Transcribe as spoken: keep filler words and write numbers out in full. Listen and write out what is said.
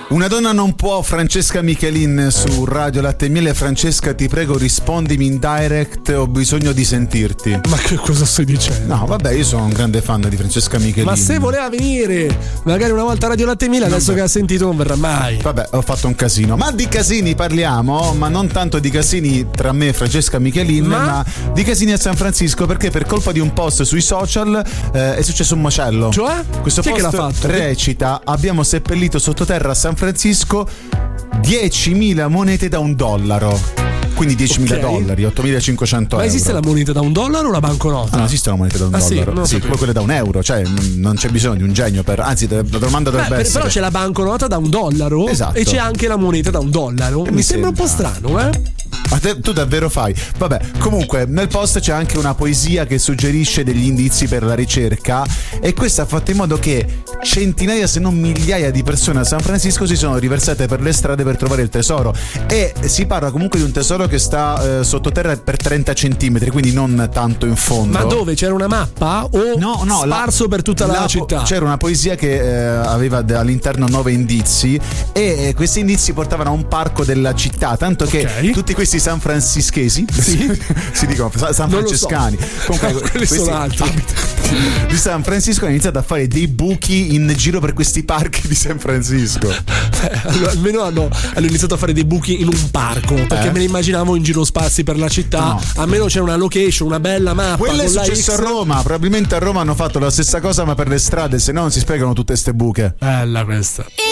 Una donna non può, Francesca Michelin su Radio Latte e Miele. Francesca, ti prego, rispondimi in direct, ho bisogno di sentirti. Ma che cosa stai dicendo? No, vabbè, io sono un grande fan di Francesca Michelin. Ma se voleva venire magari una volta a Radio Latte e Miele, adesso che ha sentito non verrà mai. Vabbè, ho fatto un casino. Ma di casini parliamo, ma non tanto di casini tra me e Francesca Michelin, ma, ma di casini a San Francisco, perché per colpa di un post sui social eh, è successo un macello. Cioè? Questo Chi post è che l'ha fatto? recita: abbiamo seppellito sottoterra a San Francisco diecimila monete da un dollaro. Quindi diecimila Okay. dollari, ottomilacinquecento euro. Ma esiste la moneta da un dollaro o la banconota? Ah, no, esiste la moneta da un Ah, sì? dollaro. Non lo Sì, sapevo. poi quelle da un euro, cioè n- non c'è bisogno di un genio per. Anzi, la domanda Beh, dovrebbe per- essere. però c'è la banconota da un dollaro. Esatto. E c'è anche la moneta da un dollaro. Mi, mi sembra un po' sembra- strano, eh? Ma te- tu davvero fai? Vabbè, comunque nel post c'è anche una poesia che suggerisce degli indizi per la ricerca, e questo ha fatto in modo che centinaia se non migliaia di persone a San Francisco si sono riversate per le strade per trovare il tesoro. E si parla comunque di un tesoro che sta eh, sottoterra per trenta centimetri, quindi non tanto in fondo. Ma dove? C'era una mappa o No, no, sparso la- per tutta la, la- città? C'era una poesia che eh, aveva de- all'interno nove indizi, e eh, questi indizi portavano a un parco della città, tanto che Ok. tutti questi San Franciscesi Sì. si dicono sa- San Non lo so. Francescani. Comunque, No, quelli sono altri. di San Francisco hanno iniziato a fare dei buchi in giro per questi parchi di San Francisco. Eh, allora, almeno hanno, hanno iniziato a fare dei buchi in un parco, perché Eh? me ne immaginavo in giro spazi per la città. No. Almeno c'è una location, una bella mappa. Quello è con la successo X. a Roma. Probabilmente a Roma hanno fatto la stessa cosa, ma per le strade, se no non si spiegano tutte ste buche. Bella questa.